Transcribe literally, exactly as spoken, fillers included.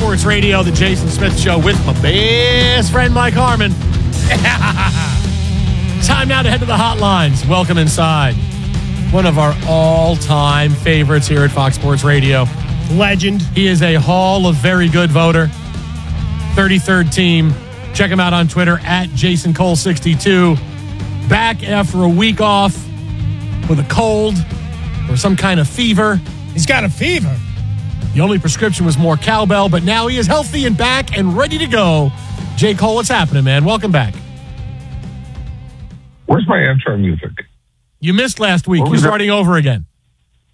Sports Radio, the Jason Smith Show with my best friend, Mike Harmon. Time now to head to the hotlines. Welcome inside. One of our all-time favorites here at Fox Sports Radio. Legend. He is a Hall of Very Good voter. thirty-third team. Check him out on Twitter at Jason Cole sixty-two. Back after a week off with a cold or some kind of fever. He's got a fever. The only prescription was more cowbell, but now he is healthy and back and ready to go. J. Cole, what's happening, man? Welcome back. Where's my intro music? You missed last week. What You're was that? starting over again.